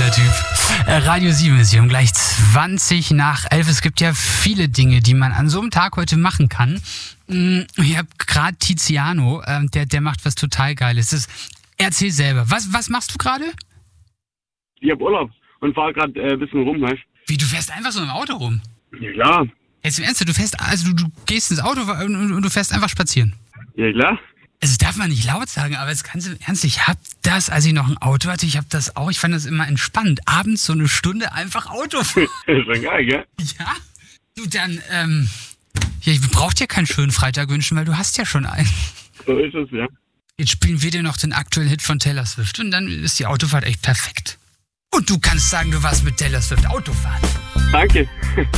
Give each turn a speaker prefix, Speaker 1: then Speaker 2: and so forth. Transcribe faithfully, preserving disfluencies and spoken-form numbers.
Speaker 1: der Typ. Äh, Radio sieben ist hier um gleich zwanzig nach elf. Es gibt ja viele Dinge, die man an so einem Tag heute machen kann. Ich habe gerade Tiziano, äh, der, der macht was total Geiles. Das, erzähl selber. Was, was machst du gerade?
Speaker 2: Ich hab Urlaub und fahre gerade äh, ein bisschen rum, weißt
Speaker 1: Wie, du fährst einfach so im Auto rum?
Speaker 2: Ja, klar.
Speaker 1: Jetzt im Ernst, du fährst, also du, du gehst ins Auto und, und du fährst einfach spazieren?
Speaker 2: Ja, klar.
Speaker 1: Also das darf man nicht laut sagen, aber jetzt kannst du im Ernst, ich hab das, als ich noch ein Auto hatte, ich hab das auch, ich fand das immer entspannt. Abends so eine Stunde einfach Auto fahren.
Speaker 2: Das ist schon geil, gell?
Speaker 1: Ja? Du, dann, ähm, ja, ich brauch dir keinen schönen Freitag wünschen, weil du hast ja schon einen.
Speaker 2: So ist es, ja.
Speaker 1: Jetzt spielen wir dir noch den aktuellen Hit von Taylor Swift und dann ist die Autofahrt echt perfekt. Und du kannst sagen, du warst mit Taylor Swift Autofahren.
Speaker 2: Danke.